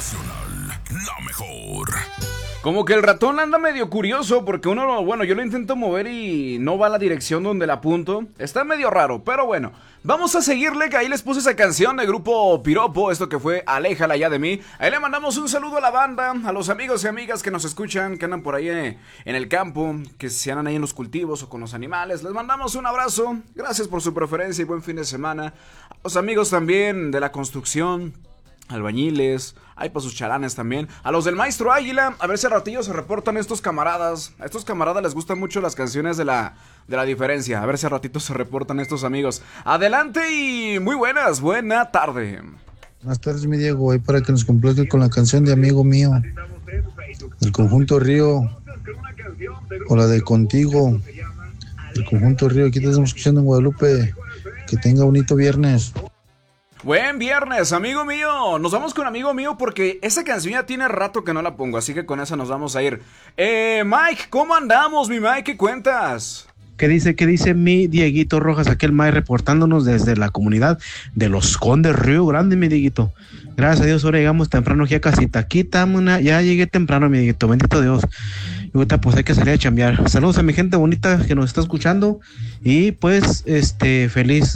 Nacional, la mejor. Como que el ratón anda medio curioso porque bueno, yo lo intento mover y no va a la dirección donde la apunto. Está medio raro, pero bueno. Vamos a seguirle, que ahí les puse esa canción del grupo Piropo, esto que fue Aléjala ya de mí. Ahí le mandamos un saludo a la banda, a los amigos y amigas que nos escuchan, que andan por ahí en el campo, que se andan ahí en los cultivos o con los animales. Les mandamos un abrazo, gracias por su preferencia y buen fin de semana. A los amigos también de la construcción, albañiles, hay para sus chalanes también. A los del Maestro Águila, a ver si a ratillo se reportan estos camaradas. A estos camaradas les gustan mucho las canciones de la diferencia. A ver si a ratito se reportan estos amigos. Adelante y muy buena tarde. Buenas tardes, mi Diego, ahí para que nos complazca con la canción de Amigo Mío, del conjunto Río, o la de Contigo, del conjunto Río. Aquí te estamos escuchando en Guadalupe. Que tenga bonito viernes. Buen viernes, amigo mío. Nos vamos con amigo mío porque esa canción ya tiene rato que no la pongo, así que con esa nos vamos a ir. Mike, ¿cómo andamos, mi Mike? ¿Qué cuentas? ¿Qué dice mi Dieguito Rojas, aquel Mike, reportándonos desde la comunidad de Los Condes, Río Grande, mi Dieguito? Gracias a Dios, ahora llegamos temprano aquí a casita. Aquí estamos, ya llegué temprano, mi Dieguito, bendito Dios. Y ahorita pues hay que salir a chambear. Saludos a mi gente bonita que nos está escuchando. Y pues, feliz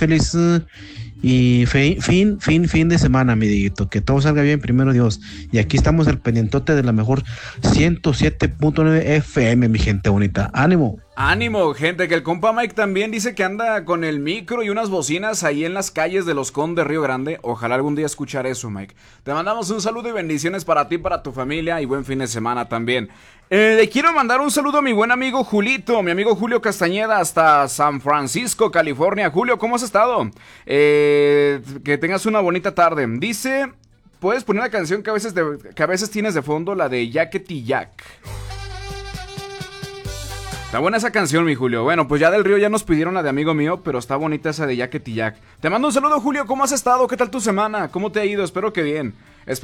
y fin de semana, mi Dieguito, que todo salga bien, primero Dios. Y aquí estamos al pendientote de la mejor 107.9 FM, mi gente bonita. ¡Ánimo! Ánimo, gente, que el compa Mike también dice que anda con el micro y unas bocinas ahí en las calles de Los Condes, Río Grande. Ojalá algún día escuchar eso, Mike. Te mandamos un saludo y bendiciones para ti, para tu familia y buen fin de semana también. Le quiero mandar un saludo a mi buen amigo Julito, mi amigo Julio Castañeda, hasta San Francisco, California. Julio, ¿cómo has estado? Que tengas una bonita tarde. Dice, puedes poner la canción que a veces tienes de fondo, la de Yakety Yak. Está buena esa canción, mi Julio. Bueno, pues ya del Río ya nos pidieron la de amigo mío, pero está bonita esa de Yakety Yak. Te mando un saludo, Julio. ¿Cómo has estado? ¿Qué tal tu semana? ¿Cómo te ha ido? Espero que bien.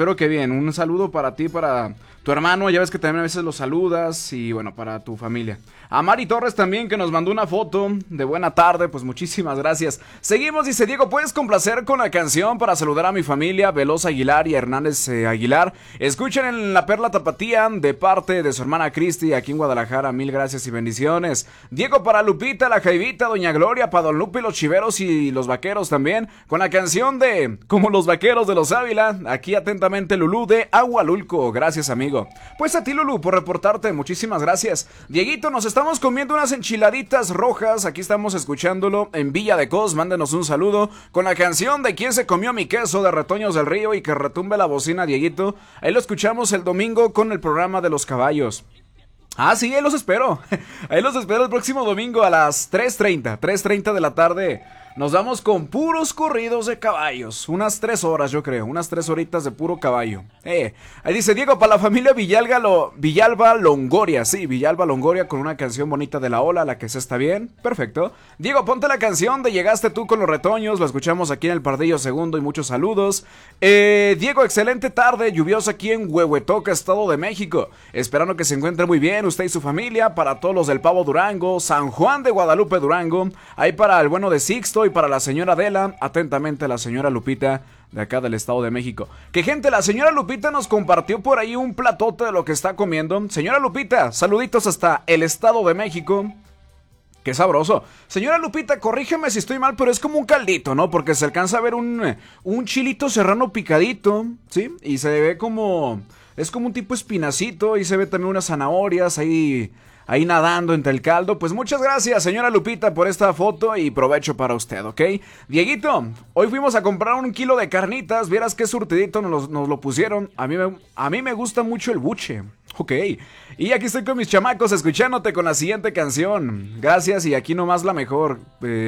Un saludo para ti, para tu hermano. Ya ves que también a veces lo saludas. Y bueno, para tu familia. A Mari Torres también, que nos mandó una foto de buena tarde. Pues muchísimas gracias. Seguimos, dice Diego, ¿puedes complacer con la canción para saludar a mi familia, Veloz Aguilar y Hernández Aguilar? Escuchen en La Perla Tapatía de parte de su hermana Cristi aquí en Guadalajara. Mil gracias y bendiciones. Diego, para Lupita, la Jaivita, Doña Gloria, para Don Lupe, los Chiveros y los Vaqueros también, con la canción de Como los Vaqueros de los Ávila. Aquí atentamente Lulú de Agualulco. Gracias, amigo. Pues a ti, Lulú, por reportarte. Muchísimas gracias. Dieguito, nos estamos comiendo unas enchiladitas rojas. Aquí estamos escuchándolo en Villa de Cos. Mándenos un saludo con la canción de ¿Quién se comió mi queso? De Retoños del Río y que retumbe la bocina, Dieguito. Ahí lo escuchamos el domingo con el programa de los caballos. Ah, sí, ahí los espero. Ahí los espero el próximo domingo a las 3:30 de la tarde. Nos vamos con puros corridos de caballos. Unas 3 horas, yo creo. Unas 3 horitas de puro caballo. Ahí dice Diego, para la familia Villalba Longoria. Sí, Villalba Longoria con una canción bonita de La Ola, la que se está bien. Perfecto. Diego, ponte la canción de Llegaste tú con los retoños. La escuchamos aquí en el Pardillo Segundo y muchos saludos. Diego, excelente tarde. Lluviosa aquí en Huehuetoca, Estado de México. Esperando que se encuentre muy bien usted y su familia. Para todos los del Pavo Durango, San Juan de Guadalupe Durango. Ahí para el bueno de Sixto y para la señora Adela, atentamente la señora Lupita de acá del Estado de México. Que gente, la señora Lupita nos compartió por ahí un platote de lo que está comiendo. Señora Lupita, saluditos hasta el Estado de México. Qué sabroso. Señora Lupita, corrígeme si estoy mal, pero es como un caldito, ¿no? Porque se alcanza a ver un chilito serrano picadito, ¿sí? Y se ve como... es como un tipo espinacito y se ve también unas zanahorias ahí nadando entre el caldo. Pues muchas gracias, señora Lupita, por esta foto y provecho para usted, ¿ok? Dieguito, hoy fuimos a comprar 1 kilo de carnitas. Vieras qué surtidito nos lo pusieron. A mí me gusta mucho el buche. Ok, y aquí estoy con mis chamacos escuchándote con la siguiente canción. Gracias y aquí nomás la mejor.